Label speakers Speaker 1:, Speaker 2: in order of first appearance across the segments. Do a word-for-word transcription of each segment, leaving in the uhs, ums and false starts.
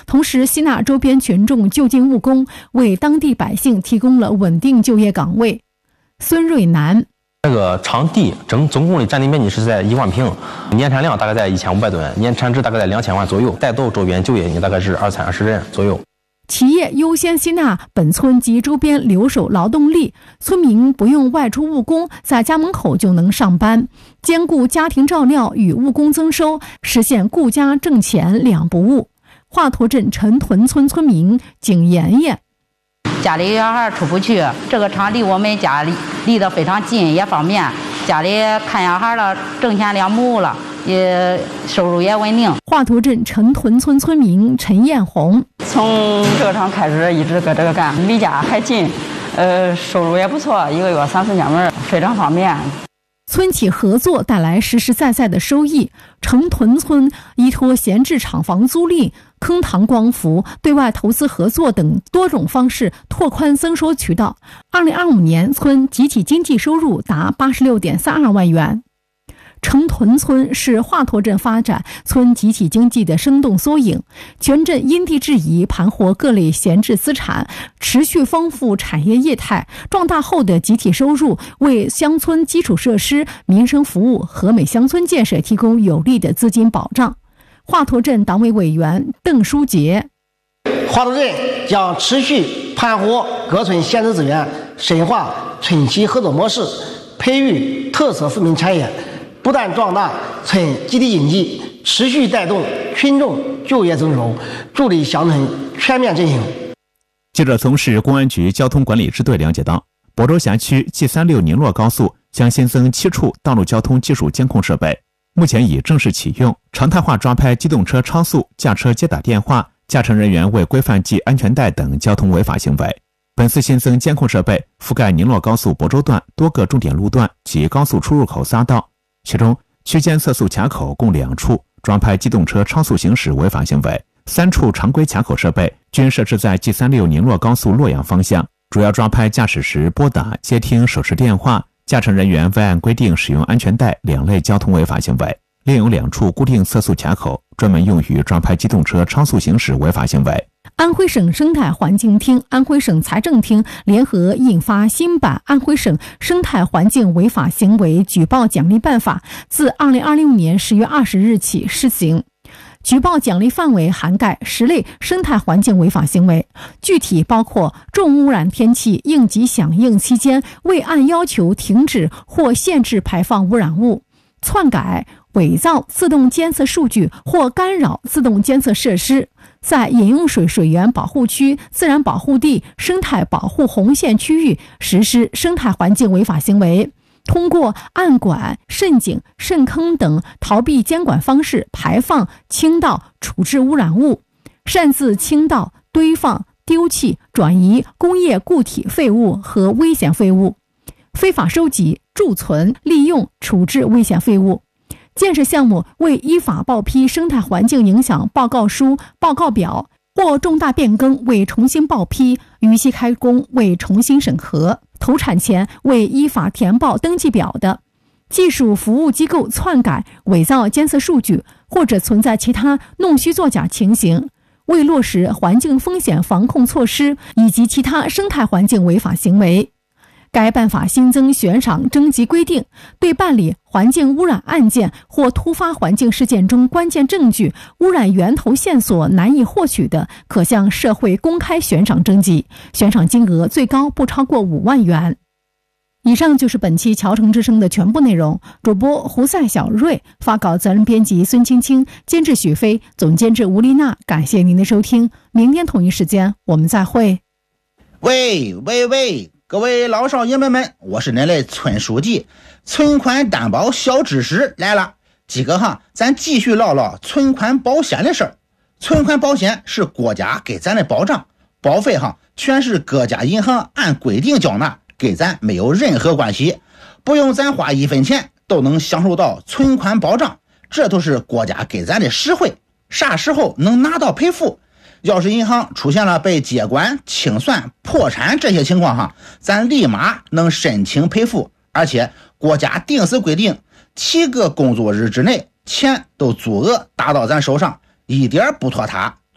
Speaker 1: 同时吸纳周边群众就近务工，为当地百姓提供了稳定就业岗位。孙瑞南，
Speaker 2: 这个场地整总共的占地面积是在一万平，年产量大概在一千五百吨，年产值大概在两千万左右，带动周边就业大概是二三十人左右。
Speaker 1: 企业优先吸纳本村及周边留守劳动力，村民不用外出务工，在家门口就能上班，兼顾家庭照料与务工增收，实现顾家挣钱两不误。华佗镇陈屯村村民景妍妍，
Speaker 3: 家里小孩出不去，这个厂离我们家离离得非常近，也方便。家里看小孩了，挣钱两不误了，也收入也稳定。
Speaker 1: 华佗镇陈屯村村民陈艳红，
Speaker 4: 从这个厂开始一直搁这个干，离家还近，呃，收入也不错，一个月三四千文，非常方便。
Speaker 1: 村企合作带来实实在在的收益。城屯村依托闲置厂房租赁、坑塘光伏、对外投资合作等多种方式拓宽增收渠道。二零二五年，村集体经济收入达八十六点三二万元。城屯村是华佗镇发展村集体经济的生动缩影，全镇因地制宜盘活各类闲置资产，持续丰富产业业态，壮大后的集体收入为乡村基础设施、民生服务和美乡村建设提供有力的资金保障。华佗镇党委委员邓书杰，
Speaker 5: 华佗镇将持续盘活各村闲置资源，深化村企合作模式，培育特色市民产业，不断壮大村集体经济，持续带动群众就业增收，助力乡村全面振兴。
Speaker 6: 记者从市公安局交通管理支队了解到，亳州辖区 G 三六宁洛高速将新增七处道路交通技术监控设备，目前已正式启用，常态化抓拍机动车超速、驾车接打电话、驾乘人员未规范系安全带等交通违法行为。本次新增监控设备覆盖宁洛高速亳州段多个重点路段及高速出入口仨道，其中区间测速卡口共两处，抓拍机动车超速行驶违法行为；三处常规卡口设备均设置在 G 三六宁洛高速洛阳方向，主要抓拍驾驶时拨打、接听手持电话、驾乘人员未按规定使用安全带两类交通违法行为。另有两处固定测速卡口专门用于抓拍机动车超速行驶违法行为。
Speaker 1: 安徽省生态环境厅、安徽省财政厅联合印发新版《安徽省生态环境违法行为举报奖励办法》，自二零二六年十月二十日起施行。举报奖励范围涵盖十类生态环境违法行为，具体包括重污染天气应急响应期间未按要求停止或限制排放污染物、篡改、伪造自动监测数据或干扰自动监测设施，在饮用水水源保护区、自然保护地、生态保护红线区域实施生态环境违法行为，通过暗管、渗井、渗坑等逃避监管方式排放、倾倒、处置污染物，擅自倾倒、堆放、丢弃、转移工业固体废物和危险废物，非法收集、贮存、利用、处置危险废物。建设项目未依法报批生态环境影响报告书、报告表，或重大变更未重新报批，逾期开工未重新审核，投产前未依法填报登记表的，技术服务机构篡改、伪造监测数据，或者存在其他弄虚作假情形，未落实环境风险防控措施以及其他生态环境违法行为。该办法新增悬赏征集规定，对办理环境污染案件或突发环境事件中关键证据、污染源头线索难以获取的，可向社会公开悬赏征集，悬赏金额最高不超过五万元。以上就是本期侨城之声的全部内容。主播胡赛小瑞，发稿责任编辑孙青青，监制许飞，总监制吴丽娜。感谢您的收听，明天同一时间我们再会。
Speaker 7: 喂喂喂，各位老少爷们们，我是恁的村书记，存款担保小知识来了。今个哈，咱继续唠唠存款保险的事儿。存款保险是国家给咱的保障，保费哈全是各家银行按规定缴纳，给咱没有任何关系，不用咱花一分钱都能享受到存款保障，这都是国家给咱的实惠。啥时候能拿到赔付？要是银行出现了被接管、清算、破产这些情况哈，咱立马能申请赔付，而且国家定时规定七个工作日之内钱都足额打到咱手上，一点不拖沓，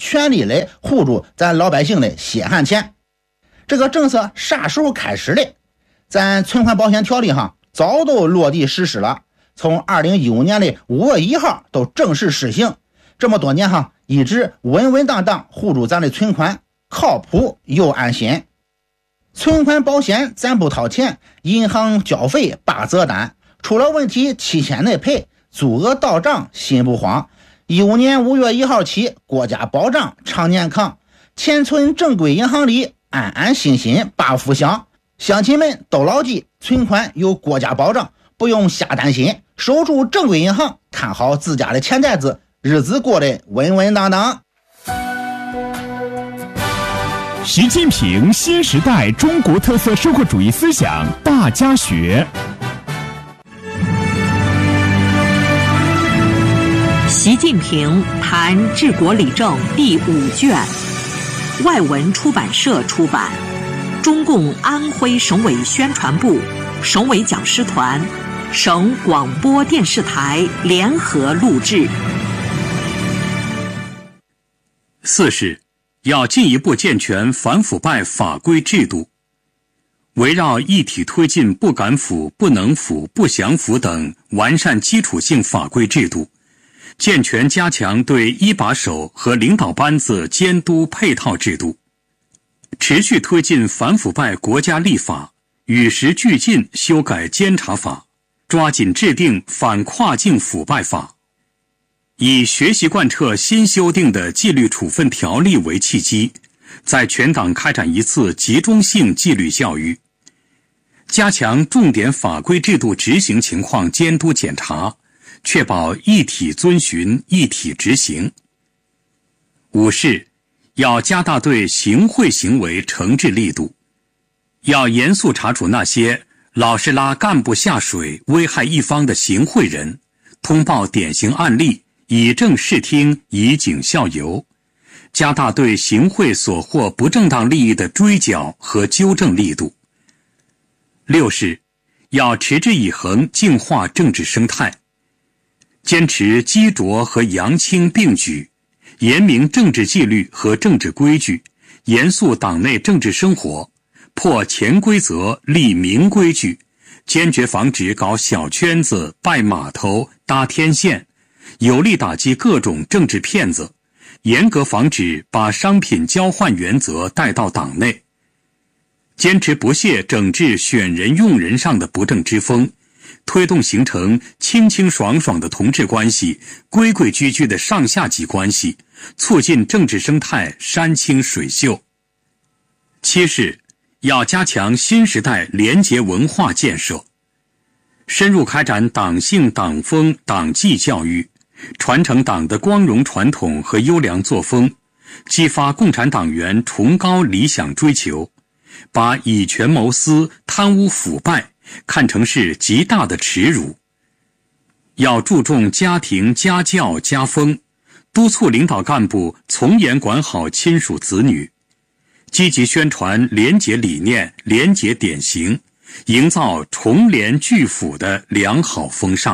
Speaker 7: 全力来护住咱老百姓的血汗钱。这个政策啥时候开始的？咱存款保险条例哈早都落地实施了，从二零一五年的五月一号都正式施行。这么多年哈，一直稳稳当当护住咱的存款，靠谱又安心。存款保险咱不掏钱，银行交费八折单，出了问题提前内赔，足额到账心不慌。一五年五月一号起，国家保障常年扛，钱存正规银行里，安安心心把福享。乡亲们都牢记，存款有国家保障，不用瞎担心，守住正规银行，看好自家的钱袋子，日子过得稳稳当当。
Speaker 6: 习近平新时代中国特色社会主义思想大家学。
Speaker 8: 习近平谈治国理政第五卷，外文出版社出版，中共安徽省委宣传部、省委讲师团、省广播电视台联合录制。
Speaker 9: 四是要进一步健全反腐败法规制度，围绕一体推进不敢腐、不能腐、不想腐等完善基础性法规制度，健全加强对一把手和领导班子监督配套制度，持续推进反腐败国家立法，与时俱进修改监察法，抓紧制定反跨境腐败法，以学习贯彻新修订的纪律处分条例为契机，在全党开展一次集中性纪律教育，加强重点法规制度执行情况监督检查，确保一体遵循、一体执行。五是要加大对行贿行为惩治力度，要严肃查处那些老是拉干部下水、危害一方的行贿人，通报典型案例，以正视听，以儆效尤，加大对行贿所获不正当利益的追缴和纠正力度。六是要持之以恒净化政治生态，坚持激浊和扬清并举，严明政治纪律和政治规矩，严肃党内政治生活，破潜规则，立明规矩，坚决防止搞小圈子、拜码头、搭天线，有力打击各种政治骗子，严格防止把商品交换原则带到党内，坚持不懈整治选人用人上的不正之风，推动形成清清爽爽的同志关系、规规矩矩的上下级关系，促进政治生态山清水秀。七是要加强新时代廉洁文化建设，深入开展党性党风党纪教育，传承党的光荣传统和优良作风，激发共产党员崇高理想追求，把以权谋私、贪污腐败看成是极大的耻辱。要注重家庭家教家风，督促领导干部从严管好亲属子女，积极宣传廉洁理念、廉洁典型，营造崇廉拒腐的良好风尚。